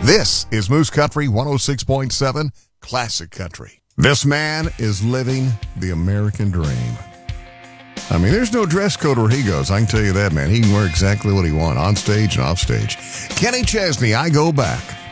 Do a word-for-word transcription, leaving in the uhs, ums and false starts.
This is Moose Country one oh six point seven Classic Country. This man is living the American dream. I mean, there's no dress code where he goes. I can tell you that, man. He can wear exactly what he wants, on stage and off stage. Kenny Chesney, I Go Back.